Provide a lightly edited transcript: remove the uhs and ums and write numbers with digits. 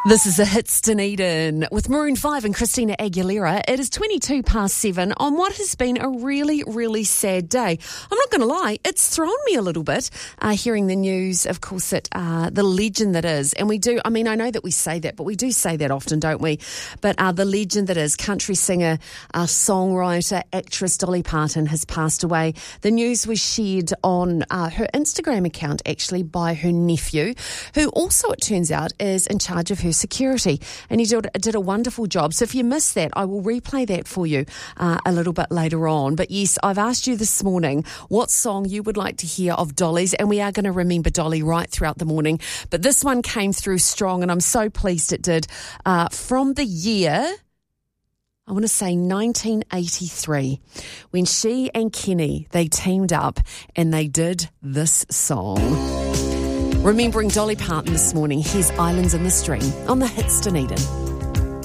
This is the Hits Dunedin with Maroon 5 and Christina Aguilera. It is 7:22 on what has been a really, really sad day. I'm not going to lie, it's thrown me a little bit hearing the news, of course, that the legend that is, and we do, I mean, I know that we say that, but we do say that often, don't we? But the legend that is country singer, songwriter, actress Dolly Parton has passed away. The news was shared on her Instagram account, actually, by her nephew, who also, it turns out, is in charge of her security, and he did a wonderful job. So if you missed that, I will replay that for you a little bit later on. But yes, I've asked you this morning what song you would like to hear of Dolly's, and we are going to remember Dolly right throughout the morning. But this one came through strong, and I'm so pleased it did. From the year, I want to say 1983, when she and Kenny, they teamed up and they did this song. Remembering Dolly Parton this morning, here's Islands in the Stream on the Hits Dunedin.